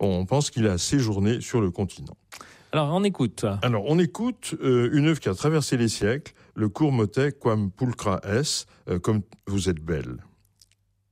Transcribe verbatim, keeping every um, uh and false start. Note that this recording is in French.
on pense qu'il a séjourné sur le continent. Alors, on écoute. Alors, on écoute euh, une œuvre qui a traversé les siècles, le court motet Quam pulchra es, euh, comme vous êtes belle.